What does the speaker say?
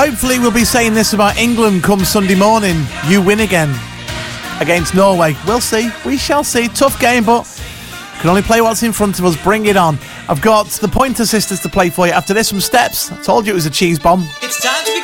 Hopefully we'll be saying this about England come Sunday morning. You win again against Norway. We'll see. We shall see. Tough game, but can only play what's in front of us. Bring it on. I've got the Pointer Sisters to play for you after this from Steps. I told you it was a cheese bomb. It's time to be